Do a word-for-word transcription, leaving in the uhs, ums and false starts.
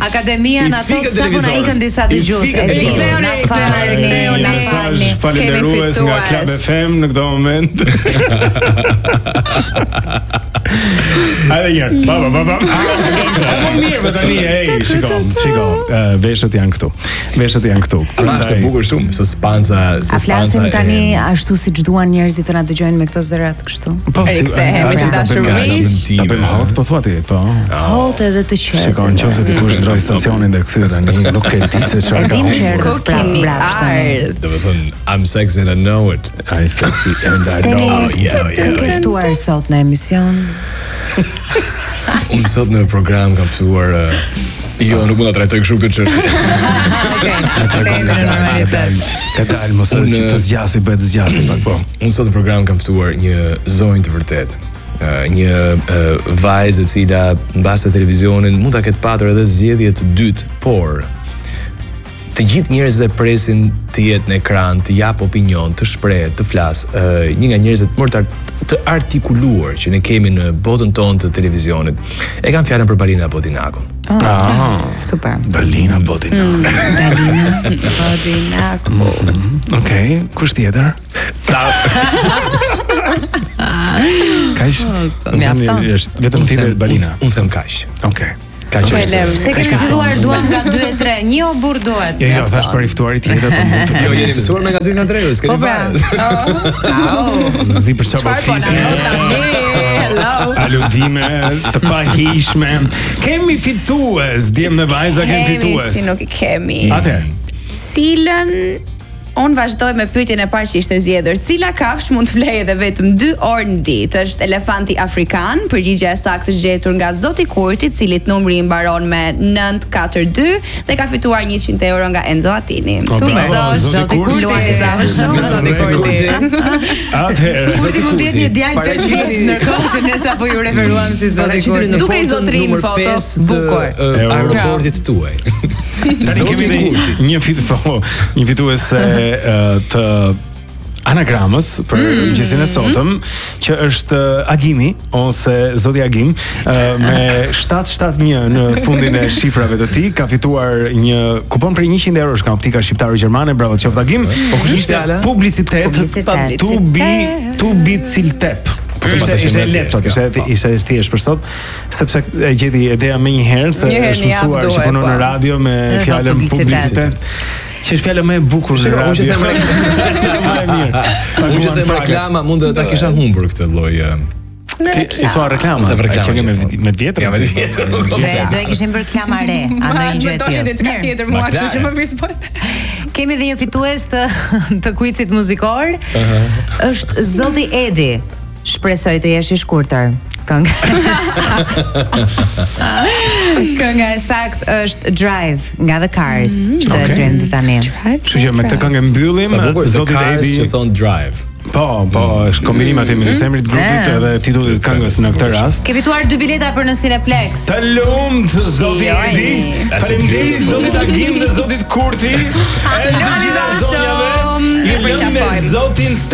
Akademia na thot sapo na ikën disa dëgjues. E di, na falni, na falni. Falënderues nga Club F M në këtë moment. Hajde njërë, baba, baba. Po mirë, me tani, ej, shiko, shiko, veshët janë këtu. Veshët janë këtu. A është e bukur shumë, se spanca, se A flasim tani ashtu si që duan njerëzit të na dëgjojnë me këto zërat kështu? Po, si, Rikthehemi që dashurish. A bëjmë hot, po thua ti, po. Hot edhe të qetë. Shiko, në qoftë se ti kush ndroj stacionin dhe këthyre tani, nuk e di se çfarë ka. E dim që erdhët pra brapsht tani. Do të thënë, I'm sexy and I know it. I'm sexy and I know it. Yeah, Të ke ftuar sot në emision? Unë sot në program kam ftuar jo, nuk mund ta trajtoj kështu këtë çështje. Okej. Tregon nga dalë, nga dalë, nga dalë, mos e që të zgjasi, bëhet zgjasi pak po. Unë sot në program kam ftuar një zonjë të vërtet. Një vajzë e cila mbas të televizionin mund ta ketë patur edhe zgjedhje të dytë, por të gjithë njerëzit e presin të jetë në ekran, të jap opinion, të shpreh, të flas. Një nga njerëzit më të, të artikuluar që ne kemi në botën tonë të televizionit. E kam fjalën për Balina Bodinakun. Oh, ah, super. Balina Bodinakun. Mm, Balina Bodinakun. Mm, Okej, okay. Kush tjetër? Kaq? Mjafton. Vetëm ti dhe Balina. Unë them kaq. Okej. Se kemi ftuar duam nga dy e tre, një o burr duhet. Jo, jo, thash për i ftuari tjetër po mund të. Jo, jeni mësuar me nga dy nga tre, s'keni fare. Zdi për çfarë flisim. Hello. Aludime të pahishme. Kemi fitues, djem me vajza kemi fitues. Si nuk i kemi. Atëherë. Cilën unë vazhdoj me pyetjen e parë që ishte zgjedhur. Cila kafsh mund të vlejë edhe vetëm dy orë në ditë? Është elefanti afrikan, përgjigjja e saktë gjetur nga Zoti Kurti, i cili numri i mbaron me nëntë katër dy dhe ka fituar njëqind euro nga Enzo Atini. Sukses Zoti Kurti. Zoti Kurti. Atëherë. Kurti mund të jetë një djalë të vjeç ndërkohë që ne sapo ju referuam si Zoti Kurti. Duke i zotrin foto bukur. Aeroportit tuaj. Tani kemi një fit po, një fitues të anagramës për mëngjesin e sotëm, që është Agimi ose Zoti Agim me shtatë shtatë një në fundin e shifrave të tij, ka fituar një kupon për njëqind euro nga Optika Shqiptare Gjermane. Bravo të qoftë Agim. Po kush ishte publicitet? Tu bi tu bi ciltep. Ishte ishte lehtë, ishte ishte thjesht për sot, sepse e gjeti ideja më një herë se është mësuar që punon në radio me fjalën publicitet. Që është fjala më e bukur në radio. Unë që them mirë. Unë që them reklama, mund të ta kisha humbur këtë lloj. Ti i thua reklama, që me me vjetër. Ja, me vjetër. Do e kishim bërë reklama re, a ndonjë gjë tjetër. Çka tjetër mua, kështu që më mirë s'pot. Kemi edhe një fitues të të quizit muzikor. Është Zoti Edi. Shpresoj të jesh i shkurtër. Kënga. Kënga e saktë është Drive nga The Cars. Që do të gjejmë tani. Kështu që me këtë këngë mbyllim. Zoti Edi që thon Drive. Po, po, është kombinim aty midis emrit grupit edhe titullit të këngës në këtë rast. Ke fituar dy bileta për në Cineplex. Të lumt Zoti Edi. Faleminderit Zotit Agim dhe Zotit Kurti. Edhe të gjitha zonjave. Ju lëmë me Zotin